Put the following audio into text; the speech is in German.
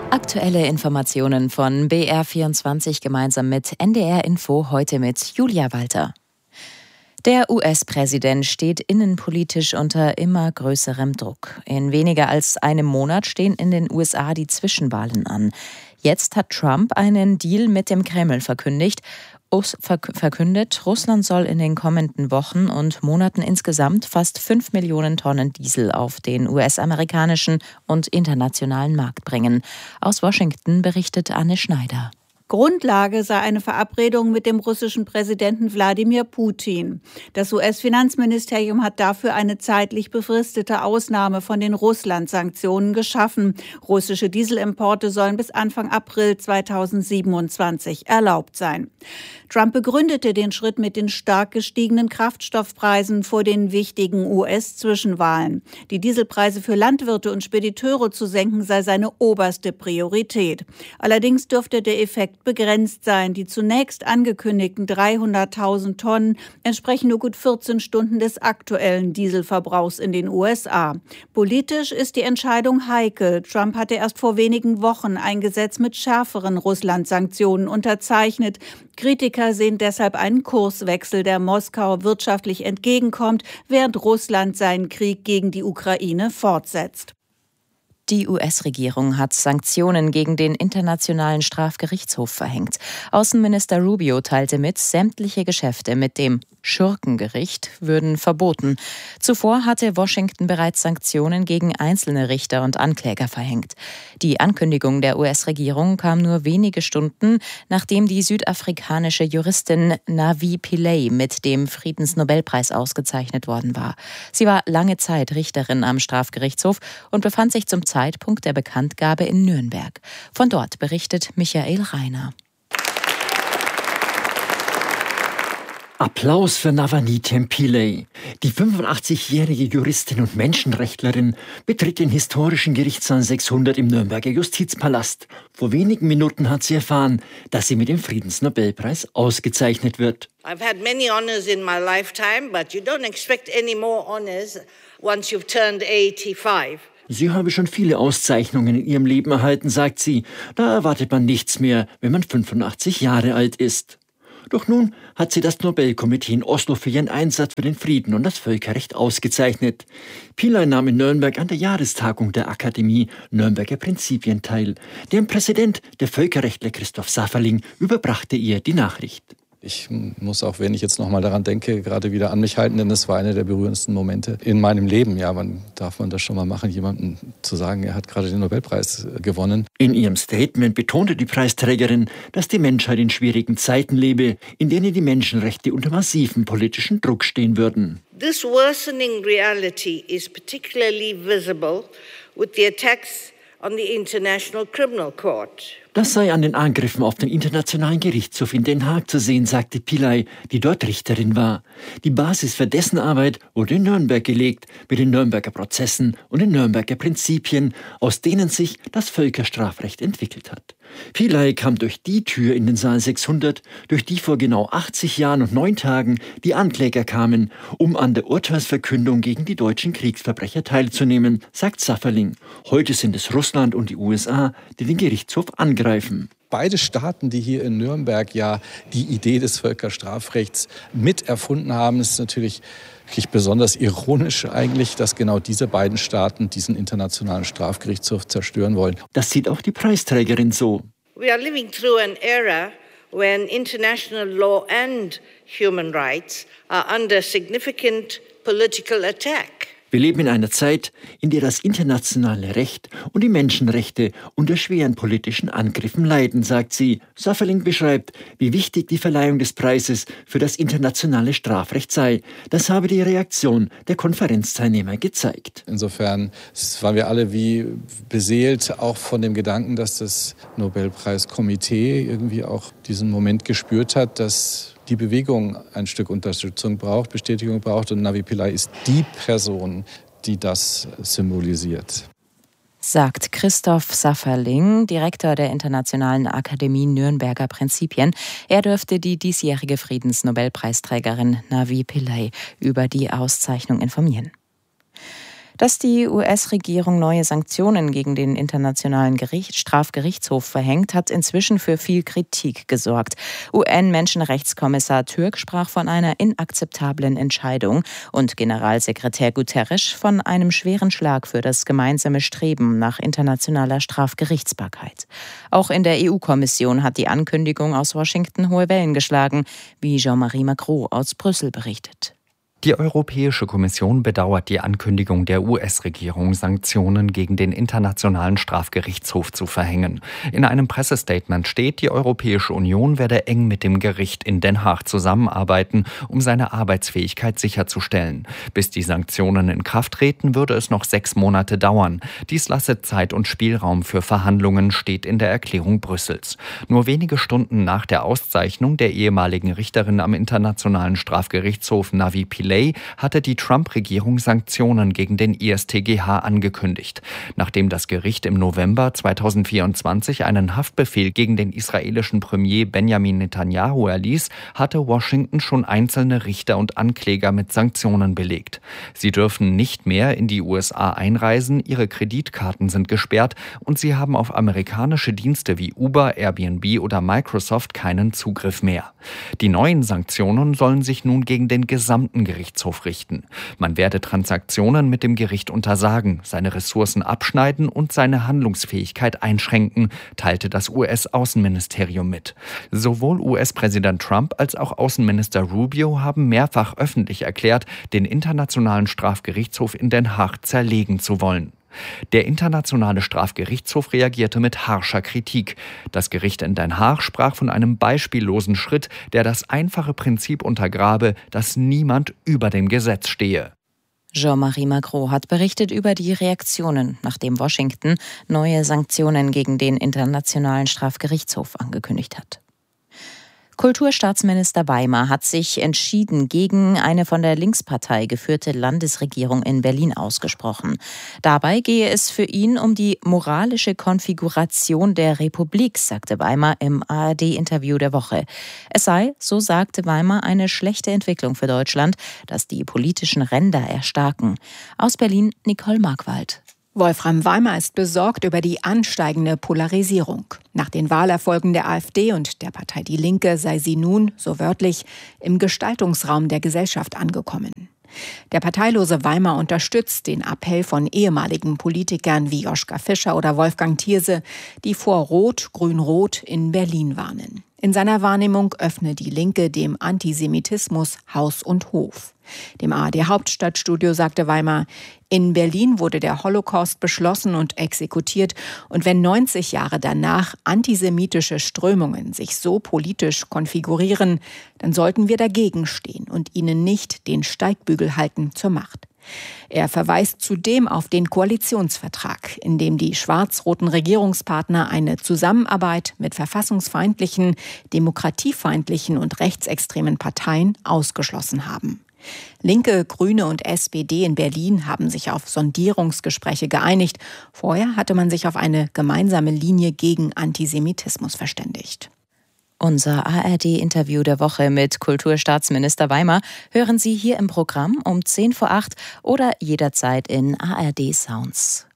Aktuelle Informationen von BR24 gemeinsam mit NDR Info, heute mit Julia Walter. Der US-Präsident steht innenpolitisch unter immer größerem Druck. In weniger als einem Monat stehen in den USA die Zwischenwahlen an. Jetzt hat Trump einen Deal mit dem Kreml verkündet, Russland soll in den kommenden Wochen und Monaten insgesamt fast 5 Millionen Tonnen Diesel auf den US-amerikanischen und internationalen Markt bringen. Aus Washington berichtet Anne Schneider. Grundlage sei eine Verabredung mit dem russischen Präsidenten Wladimir Putin. Das US-Finanzministerium hat dafür eine zeitlich befristete Ausnahme von den Russland-Sanktionen geschaffen. Russische Dieselimporte sollen bis Anfang April 2027 erlaubt sein. Trump begründete den Schritt mit den stark gestiegenen Kraftstoffpreisen vor den wichtigen US-Zwischenwahlen. Die Dieselpreise für Landwirte und Spediteure zu senken sei seine oberste Priorität. Allerdings dürfte der Effekt begrenzt sein. Die zunächst angekündigten 300.000 Tonnen entsprechen nur gut 14 Stunden des aktuellen Dieselverbrauchs in den USA. Politisch ist die Entscheidung heikel. Trump hatte erst vor wenigen Wochen ein Gesetz mit schärferen Russland-Sanktionen unterzeichnet. Kritiker sehen deshalb einen Kurswechsel, der Moskau wirtschaftlich entgegenkommt, während Russland seinen Krieg gegen die Ukraine fortsetzt. Die US-Regierung hat Sanktionen gegen den Internationalen Strafgerichtshof verhängt. Außenminister Rubio teilte mit, sämtliche Geschäfte mit dem Schurkengericht würden verboten. Zuvor hatte Washington bereits Sanktionen gegen einzelne Richter und Ankläger verhängt. Die Ankündigung der US-Regierung kam nur wenige Stunden, nachdem die südafrikanische Juristin Navi Pillay mit dem Friedensnobelpreis ausgezeichnet worden war. Sie war lange Zeit Richterin am Strafgerichtshof und befand sich zum Zeitpunkt der Bekanntgabe in Nürnberg. Von dort berichtet Michael Reiner. Applaus für Navanithem Pillay. Die 85-jährige Juristin und Menschenrechtlerin betritt den historischen Gerichtssaal 600 im Nürnberger Justizpalast. Vor wenigen Minuten hat sie erfahren, dass sie mit dem Friedensnobelpreis ausgezeichnet wird. I've had many honors in my lifetime, but you don't expect any more honors once you've turned 85. Sie habe schon viele Auszeichnungen in ihrem Leben erhalten, sagt sie. Da erwartet man nichts mehr, wenn man 85 Jahre alt ist. Doch nun hat sie das Nobelkomitee in Oslo für ihren Einsatz für den Frieden und das Völkerrecht ausgezeichnet. Pillay nahm in Nürnberg an der Jahrestagung der Akademie Nürnberger Prinzipien teil. Der Präsident, der Völkerrechtler Christoph Safferling, überbrachte ihr die Nachricht. Ich muss auch, wenn ich jetzt noch mal daran denke, gerade wieder an mich halten, denn das war einer der berührendsten Momente in meinem Leben. Ja, darf man das schon mal machen, jemandem zu sagen, er hat gerade den Nobelpreis gewonnen. In ihrem Statement betonte die Preisträgerin, dass die Menschheit in schwierigen Zeiten lebe, in denen die Menschenrechte unter massivem politischen Druck stehen würden. This worsening reality is particularly visible with the attacks on the International Criminal Court. Das sei an den Angriffen auf den Internationalen Gerichtshof in Den Haag zu sehen, sagte Pillay, die dort Richterin war. Die Basis für dessen Arbeit wurde in Nürnberg gelegt, mit den Nürnberger Prozessen und den Nürnberger Prinzipien, aus denen sich das Völkerstrafrecht entwickelt hat. Pillay kam durch die Tür in den Saal 600, durch die vor genau 80 Jahren und 9 Tagen die Ankläger kamen, um an der Urteilsverkündung gegen die deutschen Kriegsverbrecher teilzunehmen, sagt Safferling. Heute sind es Russland und die USA, die den Gerichtshof angreifen. Beide Staaten, die hier in Nürnberg ja die Idee des Völkerstrafrechts mit erfunden haben, ist natürlich wirklich besonders ironisch eigentlich, dass genau diese beiden Staaten diesen internationalen Strafgerichtshof zerstören wollen. Das sieht auch die Preisträgerin so. We are living through an era when international law and human rights are under significant political attack. Wir leben in einer Zeit, in der das internationale Recht und die Menschenrechte unter schweren politischen Angriffen leiden, sagt sie. Safferling beschreibt, wie wichtig die Verleihung des Preises für das internationale Strafrecht sei. Das habe die Reaktion der Konferenzteilnehmer gezeigt. Insofern waren wir alle wie beseelt, auch von dem Gedanken, dass das Nobelpreiskomitee irgendwie auch diesen Moment gespürt hat, dass die Bewegung ein Stück Unterstützung braucht, Bestätigung braucht. Und Navi Pillay ist die Person, die das symbolisiert. Sagt Christoph Safferling, Direktor der Internationalen Akademie Nürnberger Prinzipien. Er dürfte die diesjährige Friedensnobelpreisträgerin Navi Pillay über die Auszeichnung informieren. Dass die US-Regierung neue Sanktionen gegen den Internationalen Strafgerichtshof verhängt, hat inzwischen für viel Kritik gesorgt. UN-Menschenrechtskommissar Türk sprach von einer inakzeptablen Entscheidung und Generalsekretär Guterres von einem schweren Schlag für das gemeinsame Streben nach internationaler Strafgerichtsbarkeit. Auch in der EU-Kommission hat die Ankündigung aus Washington hohe Wellen geschlagen, wie Jean-Marie Macron aus Brüssel berichtet. Die Europäische Kommission bedauert die Ankündigung der US-Regierung, Sanktionen gegen den Internationalen Strafgerichtshof zu verhängen. In einem Pressestatement steht, die Europäische Union werde eng mit dem Gericht in Den Haag zusammenarbeiten, um seine Arbeitsfähigkeit sicherzustellen. Bis die Sanktionen in Kraft treten, würde es noch 6 Monate dauern. Dies lasse Zeit und Spielraum für Verhandlungen, steht in der Erklärung Brüssels. Nur wenige Stunden nach der Auszeichnung der ehemaligen Richterin am Internationalen Strafgerichtshof Navi Pillay hatte die Trump-Regierung Sanktionen gegen den ISTGH angekündigt. Nachdem das Gericht im November 2024 einen Haftbefehl gegen den israelischen Premier Benjamin Netanyahu erließ, hatte Washington schon einzelne Richter und Ankläger mit Sanktionen belegt. Sie dürfen nicht mehr in die USA einreisen, ihre Kreditkarten sind gesperrt und sie haben auf amerikanische Dienste wie Uber, Airbnb oder Microsoft keinen Zugriff mehr. Die neuen Sanktionen sollen sich nun gegen den gesamten Gerichtshof richten. Man werde Transaktionen mit dem Gericht untersagen, seine Ressourcen abschneiden und seine Handlungsfähigkeit einschränken, teilte das US-Außenministerium mit. Sowohl US-Präsident Trump als auch Außenminister Rubio haben mehrfach öffentlich erklärt, den Internationalen Strafgerichtshof in Den Haag zerlegen zu wollen. Der Internationale Strafgerichtshof reagierte mit harscher Kritik. Das Gericht in Den Haag sprach von einem beispiellosen Schritt, der das einfache Prinzip untergrabe, dass niemand über dem Gesetz stehe. Jean-Marie Macron hat berichtet über die Reaktionen, nachdem Washington neue Sanktionen gegen den Internationalen Strafgerichtshof angekündigt hat. Kulturstaatsminister Weimer hat sich entschieden gegen eine von der Linkspartei geführte Landesregierung in Berlin ausgesprochen. Dabei gehe es für ihn um die moralische Konfiguration der Republik, sagte Weimer im ARD-Interview der Woche. Es sei, so sagte Weimer, eine schlechte Entwicklung für Deutschland, dass die politischen Ränder erstarken. Aus Berlin Nicole Markwald. Wolfram Weimer ist besorgt über die ansteigende Polarisierung. Nach den Wahlerfolgen der AfD und der Partei Die Linke sei sie nun, so wörtlich, im Gestaltungsraum der Gesellschaft angekommen. Der parteilose Weimer unterstützt den Appell von ehemaligen Politikern wie Joschka Fischer oder Wolfgang Thierse, die vor Rot-Grün-Rot in Berlin warnen. In seiner Wahrnehmung öffne die Linke dem Antisemitismus Haus und Hof. Dem ARD-Hauptstadtstudio sagte Weimer, in Berlin wurde der Holocaust beschlossen und exekutiert. Und wenn 90 Jahre danach antisemitische Strömungen sich so politisch konfigurieren, dann sollten wir dagegen stehen und ihnen nicht den Steigbügel halten zur Macht. Er verweist zudem auf den Koalitionsvertrag, in dem die schwarz-roten Regierungspartner eine Zusammenarbeit mit verfassungsfeindlichen, demokratiefeindlichen und rechtsextremen Parteien ausgeschlossen haben. Linke, Grüne und SPD in Berlin haben sich auf Sondierungsgespräche geeinigt. Vorher hatte man sich auf eine gemeinsame Linie gegen Antisemitismus verständigt. Unser ARD-Interview der Woche mit Kulturstaatsminister Weimer hören Sie hier im Programm um 7:10 oder jederzeit in ARD Sounds.